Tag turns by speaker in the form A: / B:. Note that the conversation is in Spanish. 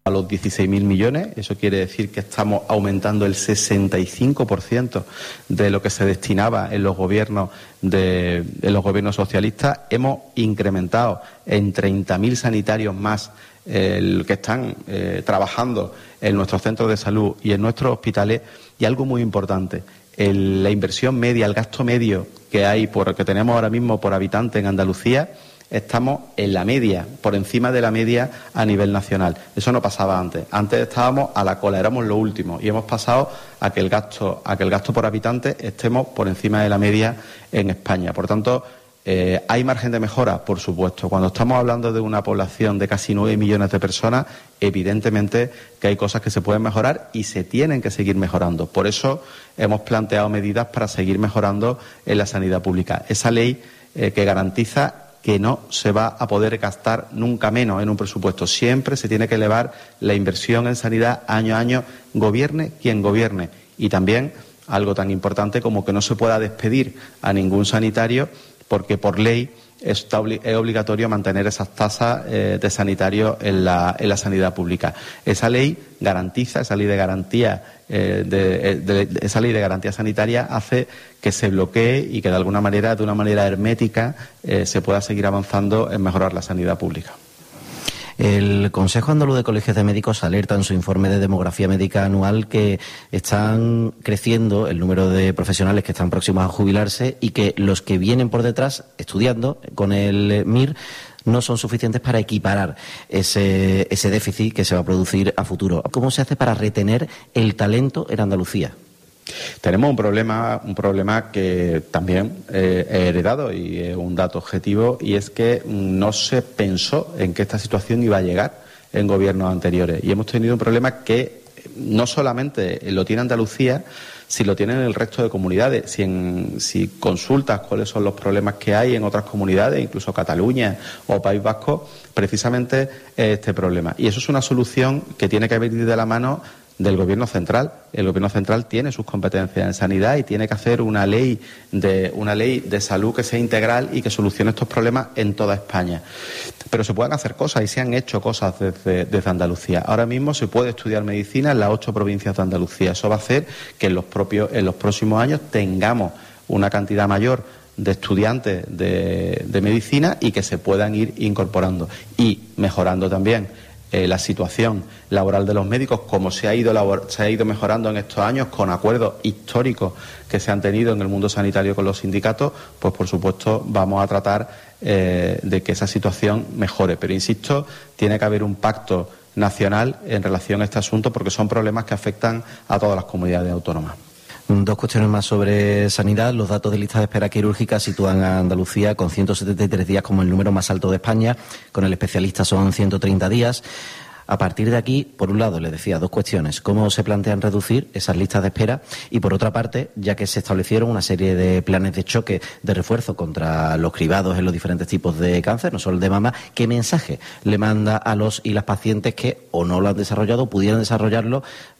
A: a los 16.000 millones. Eso quiere decir que estamos aumentando el 65% de lo que se destinaba en los gobiernos socialistas. Hemos incrementado en 30.000 sanitarios más que están trabajando en nuestros centros de salud y en nuestros hospitales. Y algo muy importante, la inversión media, el gasto medio que tenemos ahora mismo por habitante en Andalucía, estamos en la media, por encima de la media a nivel nacional. Eso no pasaba antes. Antes estábamos a la cola, éramos lo último, y hemos pasado a que el gasto por habitante estemos por encima de la media en España. Por tanto, ¿hay margen de mejora? Por supuesto. Cuando estamos hablando de una población de casi 9 millones de personas, evidentemente que hay cosas que se pueden mejorar y se tienen que seguir mejorando. Por eso hemos planteado medidas para seguir mejorando en la sanidad pública. Esa ley que garantiza que no se va a poder gastar nunca menos en un presupuesto. Siempre se tiene que elevar la inversión en sanidad año a año, gobierne quien gobierne. Y también algo tan importante como que no se pueda despedir a ningún sanitario, porque por ley es obligatorio mantener esas tasas de sanitarios en la sanidad pública. Esa ley garantiza, esa ley de garantía sanitaria hace que se bloquee y que de alguna manera, de una manera hermética, se pueda seguir avanzando en mejorar la sanidad pública.
B: El Consejo Andaluz de Colegios de Médicos alerta en su informe de demografía médica anual que están creciendo el número de profesionales que están próximos a jubilarse y que los que vienen por detrás estudiando con el MIR no son suficientes para equiparar ese déficit que se va a producir a futuro. ¿Cómo se hace para retener el talento en Andalucía?
A: Tenemos un problema que también he heredado y es un dato objetivo, y es que no se pensó en que esta situación iba a llegar en gobiernos anteriores. Y hemos tenido un problema que no solamente lo tiene Andalucía, sino lo tienen el resto de comunidades. Si consultas cuáles son los problemas que hay en otras comunidades, incluso Cataluña o País Vasco, precisamente es este problema. Y eso es una solución que tiene que venir de la mano del Gobierno central. El Gobierno central tiene sus competencias en sanidad y tiene que hacer una ley de salud que sea integral y que solucione estos problemas en toda España. Pero se pueden hacer cosas y se han hecho cosas desde Andalucía. Ahora mismo se puede estudiar medicina en las 8 provincias de Andalucía. Eso va a hacer que en los próximos años tengamos una cantidad mayor de estudiantes de medicina y que se puedan ir incorporando y mejorando también la situación laboral de los médicos, como se ha ido mejorando en estos años con acuerdos históricos que se han tenido en el mundo sanitario con los sindicatos. Pues por supuesto vamos a tratar de que esa situación mejore. Pero insisto, tiene que haber un pacto nacional en relación a este asunto, porque son problemas que afectan a todas las comunidades autónomas.
B: Dos cuestiones más sobre sanidad. Los datos de lista de espera quirúrgica sitúan a Andalucía con 173 días como el número más alto de España. Con el especialista son 130 días. A partir de aquí, por un lado, les decía dos cuestiones. ¿Cómo se plantean reducir esas listas de espera? Y por otra parte, ya que se establecieron una serie de planes de choque de refuerzo contra los cribados en los diferentes tipos de cáncer, no solo el de mama, ¿qué mensaje le manda a los y las pacientes que o no lo han desarrollado o pudieran desarrollarlo